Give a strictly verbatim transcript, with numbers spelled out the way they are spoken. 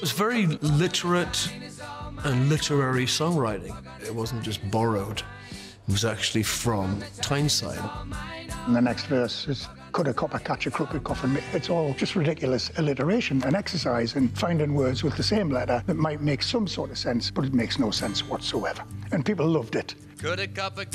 was very literate and literary songwriting. It wasn't just borrowed. It was actually from Tyneside. And the next verse is, could a copper catch a crooked coffin? It's all just ridiculous alliteration and exercise in finding words with the same letter that might make some sort of sense, but it makes no sense whatsoever. And people loved it. Could a copper